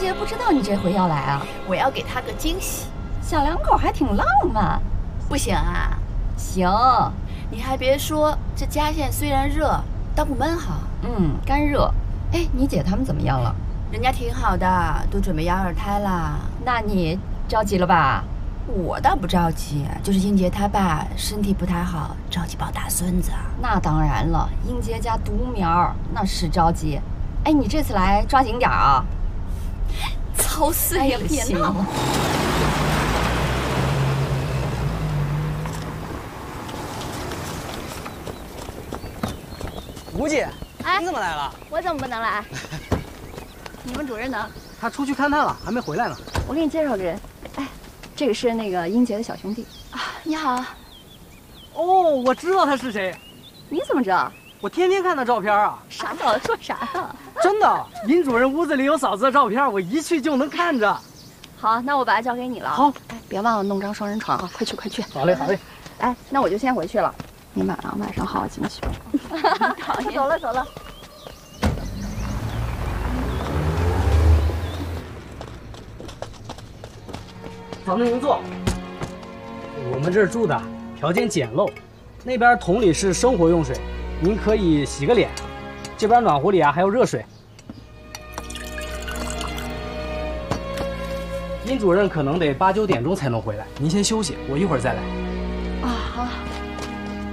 杰不知道你这回要来啊？ 我要给他个惊喜。 小两口还挺浪漫。 不行啊？ 行。 你还别说，这家现虽然热，倒不闷哈。 干热。哎，你姐他们怎么样了？ 人家挺好的，都准备要二胎啦。 那你着急了吧？ 我倒不着急，就是英杰他爸身体不太好，着急抱大孙子。 那当然了，英杰家独苗，那是着急。哎，你这次来抓紧点啊！ 操碎了心。 别闹了。 吴姐， 哎， 你怎么来了？ 我怎么不能来？你们主任呢？ 他出去勘探了，还没回来呢。 我给你介绍个人，哎，这个是那个英杰的小兄弟啊。你好。 哦，我知道他是谁。 你怎么知道？ 我天天看他照片啊。 傻小子说啥呀？ 真的，殷主任屋子里有嫂子的照片，我一去就能看着。 好，那我把它交给你了。 好， 哎，别忘了弄张双人床啊！快去快去。 好嘞好嘞。 哎，那我就先回去了。你晚上好好进去。 讨厌。走了走了。 房子您坐。我们这儿住的条件简陋，那边桶里是生活用水，您可以洗个脸。这边暖壶里啊还有热水。殷主任可能得8、9点钟才能回来，您先休息，我一会儿再来。 啊好。